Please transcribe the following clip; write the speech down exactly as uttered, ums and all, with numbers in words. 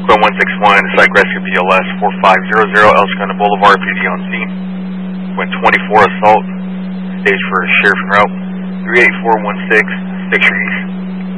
Quinn one six one, Psych Rescue B L S four five zero zero, El Segundo Boulevard, P D on scene. Quinn twenty-four, assault, stage for sheriff en route, three eight four one six, Sixer East.